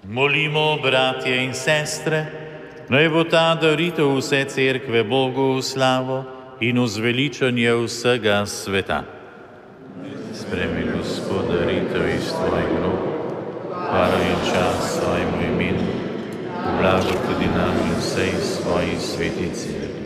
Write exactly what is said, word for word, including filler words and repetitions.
Molimo, bratje in sestre, naj bo ta daritev vse cerkve Bogu v slavo in v zveličanje vsega sveta. Spremi, Gospod, daritev iz tvojih rok, hvala in čas svojemu imenu, blago tudi nam in vsej svoji sveti cerkvi.